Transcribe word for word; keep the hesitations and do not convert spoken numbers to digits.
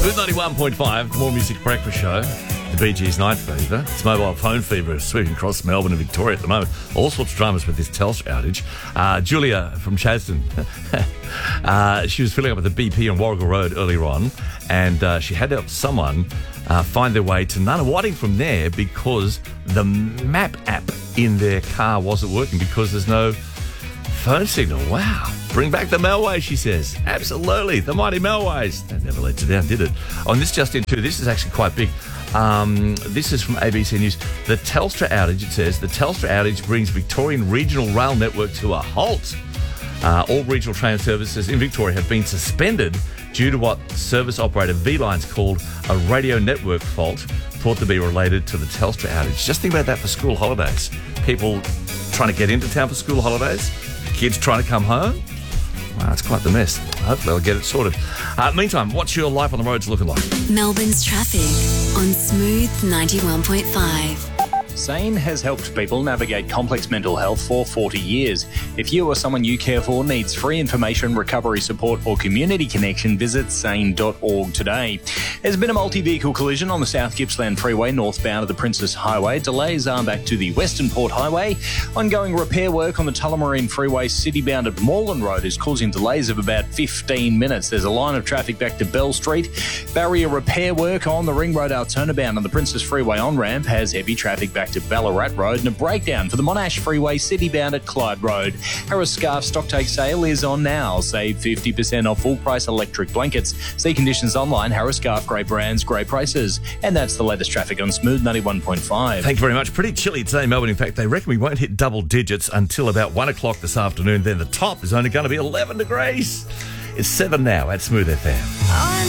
Smooth ninety-one point five, more music breakfast show. The Bee Gees Night Fever. It's mobile phone fever sweeping across Melbourne and Victoria at the moment. All sorts of dramas with this Telstra outage. Uh, Julia from Chasden, uh, she was filling up at the B P on Warrigal Road earlier on, and uh, she had to help someone uh, find their way to Nunawading from there because the map app in their car wasn't working because there's no phone signal. Wow. Bring back the Melways, she says. Absolutely. The mighty Melways. That never let you down, did it? On this just in too, this is actually quite big. Um, this is from A B C News. The Telstra outage, it says, the Telstra outage brings Victorian regional rail network to a halt. Uh, all regional train services in Victoria have been suspended due to what service operator V-Lines called a radio network fault, thought to be related to the Telstra outage. Just think about that for school holidays. People trying to get into town for school holidays, kids trying to come home. Wow, it's quite the mess. Hopefully I'll get it sorted. Uh, meantime, what's your life on the roads looking like? Melbourne's traffic on Smooth ninety-one point five. SANE has helped people navigate complex mental health for forty years. If you or someone you care for needs free information, recovery support or community connection, visit sane dot org today. There's been a multi-vehicle collision on the South Gippsland Freeway northbound of the Princess Highway. Delays are back to the Western Port Highway. Ongoing repair work on the Tullamarine Freeway citybound at Moreland Road is causing delays of about fifteen minutes. There's a line of traffic back to Bell Street. Barrier repair work on the Ring Road out turnabound on the Princess Freeway on-ramp has heavy traffic back to Ballarat Road, and a breakdown for the Monash Freeway citybound at Clyde Road. Harris Scarf stocktake sale is on now. Save fifty percent off full price electric blankets. See conditions online. Harris Scarf, great brands, great prices. And that's the latest traffic on Smooth ninety-one point five. Thank you very much. Pretty chilly today, Melbourne. In fact, they reckon we won't hit double digits until about one o'clock this afternoon. Then the top is only going to be eleven degrees. It's seven now at Smooth F M.